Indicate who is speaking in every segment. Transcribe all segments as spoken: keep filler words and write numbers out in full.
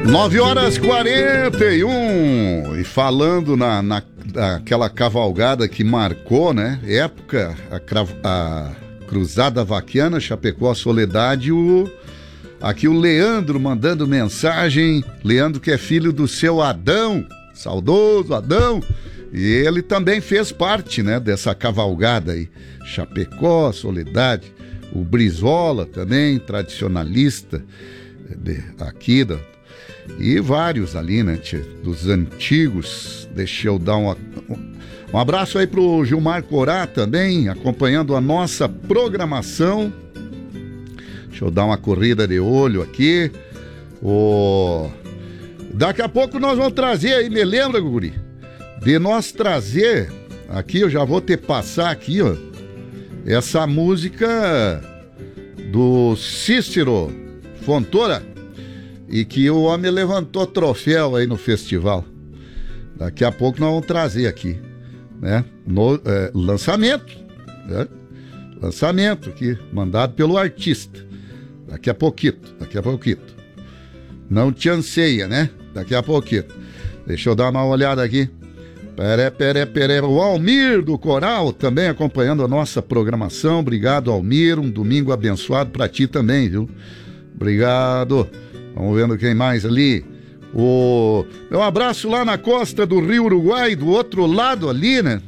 Speaker 1: nove horas e quarenta e um. E falando na, na, naquela cavalgada que marcou, né? Época, a, a Cruzada Vaquiana, Chapecó, Soledade, o, aqui o Leandro mandando mensagem. Leandro, que é filho do seu Adão, saudoso Adão. E ele também fez parte, né, dessa cavalgada aí. Chapecó, Soledade. O Brizola também, tradicionalista de, aqui da. E vários ali, né, tia, dos antigos. Deixa eu dar uma, um abraço aí pro Gilmar Corá também, acompanhando a nossa programação. Deixa eu dar uma corrida de olho aqui. O... Daqui a pouco nós vamos trazer aí, me lembra, guri? De nós trazer, aqui eu já vou te passar aqui, ó, essa música do Cícero Fontoura. E que o homem levantou troféu aí no festival. Daqui a pouco nós vamos trazer aqui, né? No, é, lançamento, né? Lançamento aqui, mandado pelo artista. Daqui a pouquinho, daqui a pouquinho. Não te anseia, né? Daqui a pouquinho. Deixa eu dar uma olhada aqui. Peré, peré, peré. O Almir do Coral também acompanhando a nossa programação. Obrigado, Almir. Um domingo abençoado pra ti também, viu? Obrigado. Vamos vendo quem mais ali. O meu abraço lá na costa do Rio Uruguai, do outro lado ali, né?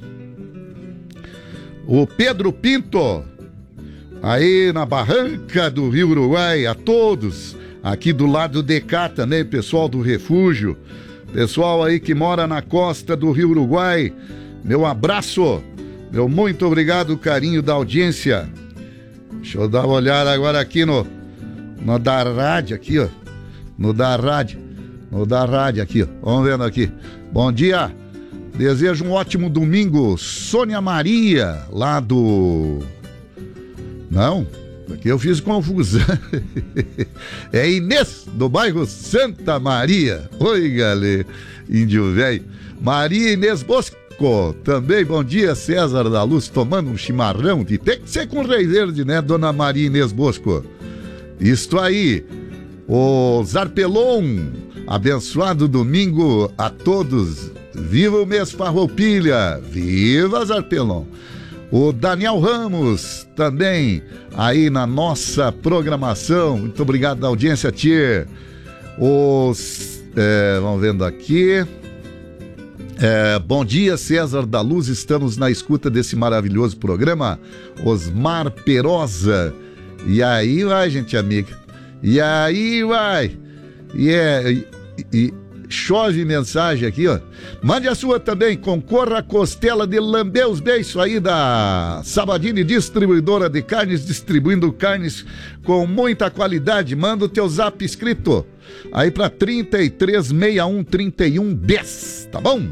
Speaker 1: O Pedro Pinto, aí na barranca do Rio Uruguai, a todos. Aqui do lado de cá também, pessoal do refúgio. Pessoal aí que mora na costa do Rio Uruguai. Meu abraço. Meu muito obrigado, carinho da audiência. Deixa eu dar uma olhada agora aqui no, no da rádio, aqui, ó. No da rádio, no da rádio aqui, ó. Vamos vendo aqui. Bom dia, desejo um ótimo domingo. Sônia Maria, lá do... Não, aqui eu fiz confusão. É Inês, do bairro Santa Maria. Oi, galera, índio velho. Maria Inês Bosco, também, bom dia, César da Luz, tomando um chimarrão. De... Tem que ser com Rei Verde, né, dona Maria Inês Bosco? Isto aí. O Zarpelon, abençoado domingo a todos. Viva o mês Farroupilha. Viva Zarpelon. O Daniel Ramos também aí na nossa programação. Muito obrigado da audiência, tia. Os, é, vamos vendo aqui. É, bom dia, César da Luz. Estamos na escuta desse maravilhoso programa. Osmar Perosa. E aí vai, gente amiga. E aí vai, e, é, e, e chove mensagem aqui, ó. Mande a sua também, concorra a costela de lamber os beiços aí da Sabadini Distribuidora de Carnes, distribuindo carnes com muita qualidade. Manda o teu zap escrito aí pra trinta e três, sessenta e um, trinta e um, dez, tá bom?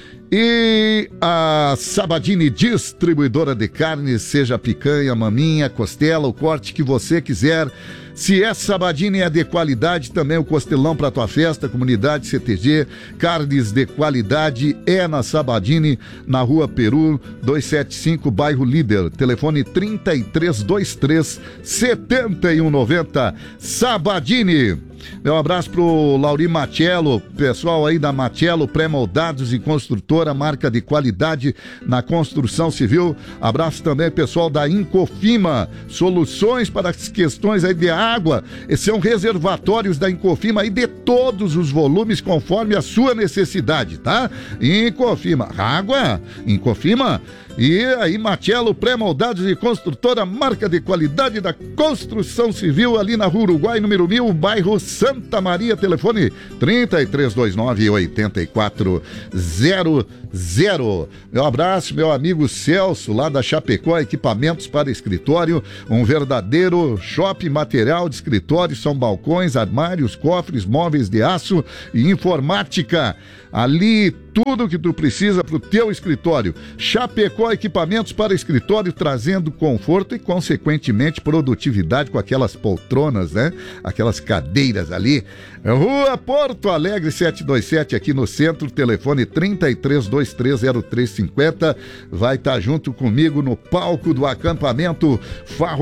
Speaker 1: E a Sabadini Distribuidora de Carnes, seja picanha, maminha, costela, o corte que você quiser. Se é Sabadini, é de qualidade, também o costelão para tua festa, comunidade C T G, carnes de qualidade é na Sabadini, na Rua Peru, duzentos e setenta e cinco, bairro Líder, telefone trinta e três, vinte e três, setenta e um, noventa, Sabadini. Meu abraço pro Lauri Machello, pessoal aí da Machello Pré-Moldados e Construtora, marca de qualidade na construção civil. Abraço também pessoal da Incofima, soluções para as questões aí de água. Esses são reservatórios da Incofima aí de todos os volumes conforme a sua necessidade, tá? Incofima, água, Incofima. E aí, Machello Pré-Moldados e Construtora, marca de qualidade da construção civil, ali na Rua Uruguai, número mil, bairro Santa Maria, telefone trinta e três, vinte e nove, oitenta e quatro zero zero. Meu abraço, meu amigo Celso, lá da Chapecó, equipamentos para escritório, um verdadeiro shopping material de escritório, são balcões, armários, cofres, móveis de aço e informática. Ali, tudo que tu precisa para o teu escritório. Chapecó Equipamentos para escritório, trazendo conforto e, consequentemente, produtividade com aquelas poltronas, né? Aquelas cadeiras ali. Rua Porto Alegre, setecentos e vinte e sete, aqui no centro, telefone trinta e três, vinte e três, zero três cinquenta. Vai estar junto comigo no palco do acampamento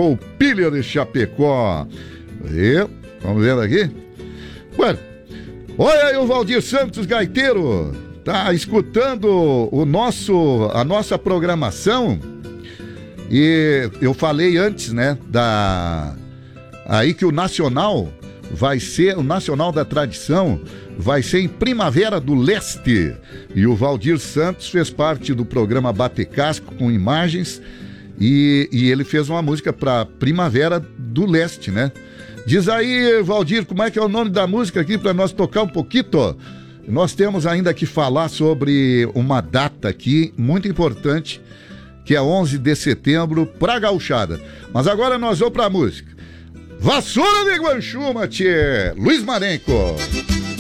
Speaker 1: Farroupilha de Chapecó. E, vamos ver aqui. Bueno, Olha aí o Valdir Santos Gaiteiro, tá escutando o nosso, a nossa programação. E eu falei antes, né, da aí que o Nacional vai ser, o Nacional da Tradição vai ser em Primavera do Leste. E o Valdir Santos fez parte do programa Bate Casco com imagens e, e ele fez uma música para Primavera do Leste, né? Diz aí, Valdir, como é que é o nome da música aqui para nós tocar um pouquinho? Nós temos ainda que falar sobre uma data aqui muito importante, que é onze de setembro pra gauchada. Mas agora nós vamos pra música. Vassoura de Guanchuma, tchê! Luiz Marenco.